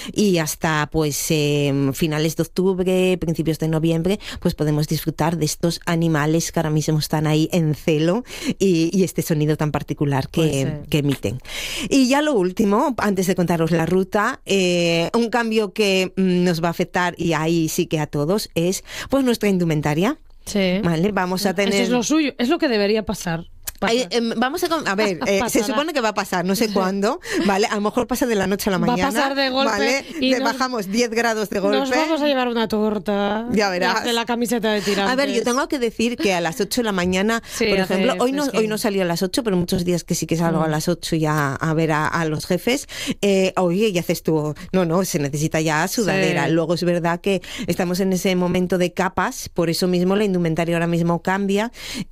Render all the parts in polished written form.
y hasta pues finales de octubre, principios de noviembre, pues podemos disfrutar de estos animales que ahora mismo están ahí en celo y este sonido tan particular que emiten. Y ya lo último, antes de contaros la ruta, un cambio que nos va a afectar, y ahí sí que a todos, es pues nuestra indumentaria. Sí. Vale, vamos a tener... Eso es lo suyo, es lo que debería pasar. Vamos a ver, se supone que va a pasar, no sé cuándo, ¿vale? A lo mejor pasa de la noche a la mañana. Va a pasar de golpe, ¿vale? y bajamos 10 grados de golpe. Nos vamos a llevar una torta. Ya verás. De la camiseta de tirantes. A ver, yo tengo que decir que a las 8 de la mañana, por ejemplo, hoy no salí a las 8, pero muchos días que sí que salgo a las 8 ya a ver a los jefes. Oye, ya haces tú. No, se necesita ya sudadera. Sí. Luego es verdad que estamos en ese momento de capas, por eso mismo la indumentaria ahora mismo cambia.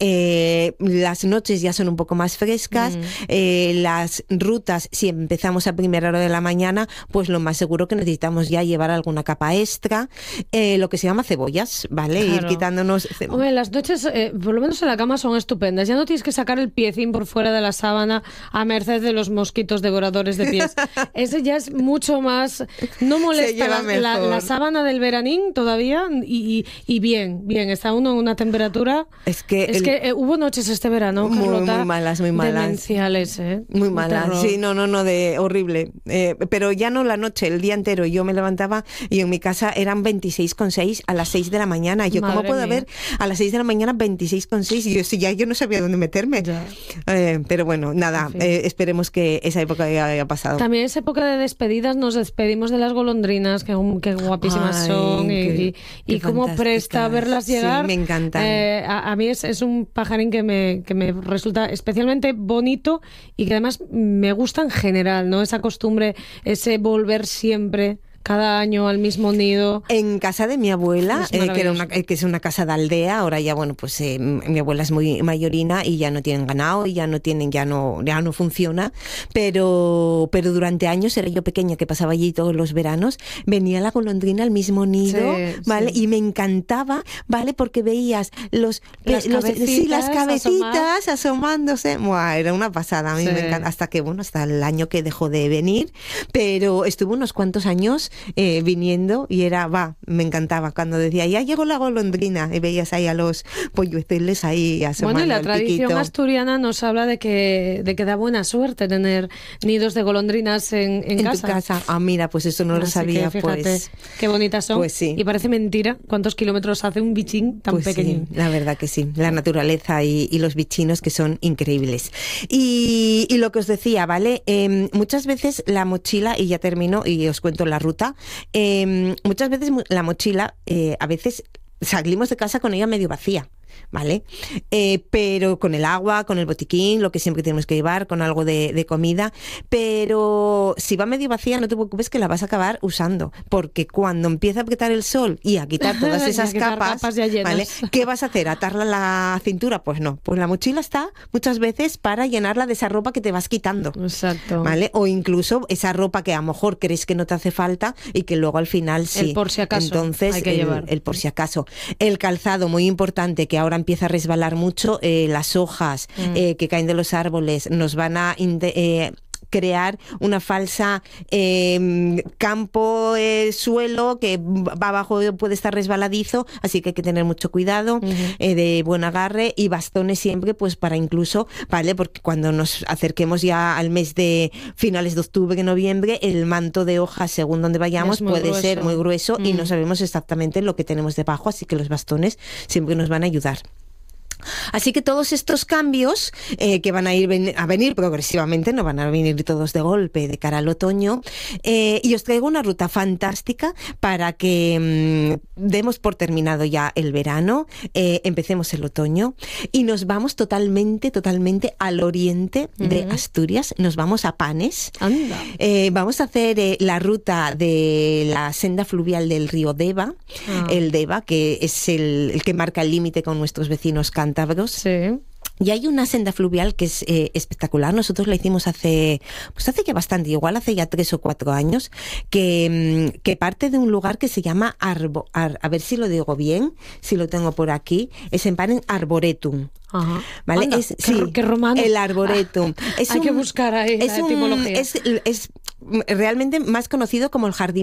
Las noches ya son un poco más frescas, las rutas, si empezamos a primera hora de la mañana, pues lo más seguro que necesitamos ya llevar alguna capa extra, lo que se llama cebollas, ¿vale? Claro. Ir quitándonos... Hombre, las noches, por lo menos en la cama, son estupendas. Ya no tienes que sacar el piecín por fuera de la sábana a merced de los mosquitos devoradores de pies. Ese ya es mucho más... No molesta la sábana del veranín todavía, y bien, está uno en una temperatura... Es que hubo noches este verano, Carlota, muy malas. Demenciales, Muy malas, sí, no, de horrible. Pero ya no la noche, el día entero. Yo me levantaba y en mi casa eran 26,6 a las 6 de la mañana. Yo, ¿cómo puedo haber a las 6 de la mañana 26,6? Y yo no sabía dónde meterme. Pero bueno, nada, en fin. Esperemos que esa época ya haya pasado. También es época de despedidas, nos despedimos de las golondrinas, que guapísimas son, y cómo presta verlas llegar. Sí, me encantan. A mí es un pajarín que me resulta especialmente bonito y que además me gusta en general, ¿no? Esa costumbre, ese volver siempre cada año al mismo nido. En casa de mi abuela, que es una casa de aldea, ahora ya, bueno, pues mi abuela es muy mayorina y ya no tienen ganado y ya no funciona, pero durante años, era yo pequeña que pasaba allí todos los veranos, venía la golondrina al mismo nido, ¿vale? Sí. Y me encantaba, ¿vale? Porque veías las cabecitas asomándose. Buah, era una pasada, a mí me encanta, hasta el año que dejó de venir, pero estuvo unos cuantos años viniendo y me encantaba cuando decía, ya llegó la golondrina, y veías ahí a los polluelos ahí asomando. Bueno, y la tradición piquito. asturiana nos habla de que da buena suerte tener nidos de golondrinas en casa. Tu casa. Mira, pues eso no lo sabía. Que fíjate, pues qué bonitas son. Pues sí. Y parece mentira cuántos kilómetros hace un bichín tan pequeñín. Sí, la verdad que sí. La naturaleza y los bichinos, que son increíbles. Y lo que os decía, ¿vale? Muchas veces la mochila, y ya termino y os cuento la ruta, muchas veces la mochila, a veces salimos de casa con ella medio vacía, ¿vale? Pero con el agua, con el botiquín, lo que siempre tenemos que llevar, con algo de comida, pero si va medio vacía, no te preocupes, que la vas a acabar usando, porque cuando empieza a apretar el sol y a quitar todas esas capas, ¿vale? ¿Qué vas a hacer? ¿Atarla a la cintura? Pues no, pues la mochila está muchas veces para llenarla de esa ropa que te vas quitando. Exacto. ¿Vale? O incluso esa ropa que a lo mejor crees que no te hace falta y que luego al final sí. El por si acaso. Entonces, hay que llevar. El por si acaso. El calzado, muy importante, que ahora empieza a resbalar mucho, las hojas que caen de los árboles nos van a crear una falsa campo, suelo que va abajo, puede estar resbaladizo, así que hay que tener mucho cuidado, de buen agarre, y bastones siempre, pues para incluso, ¿vale? Porque cuando nos acerquemos ya al mes de finales de octubre, noviembre, el manto de hojas, según donde vayamos, puede ser muy grueso y no sabemos exactamente lo que tenemos debajo, así que los bastones siempre nos van a ayudar. Así que todos estos cambios que van a venir progresivamente, no van a venir todos de golpe de cara al otoño, y os traigo una ruta fantástica para que demos por terminado ya el verano, empecemos el otoño y nos vamos totalmente al oriente de Asturias, nos vamos a Panes. Anda. Vamos a hacer la ruta de la senda fluvial del río Deva, el Deva, que es el que marca el límite con nuestros vecinos cántabros. Sí. Y hay una senda fluvial que es espectacular. Nosotros la hicimos hace ya bastante, igual hace ya 3 o 4 años, que parte de un lugar que se llama a ver si lo digo bien, si lo tengo por aquí, es en Panes Arboretum. Ajá. ¿Vale? Anda, qué romano. El Arboretum. Hay que buscar ahí la etimología. Es realmente más conocido como el jardín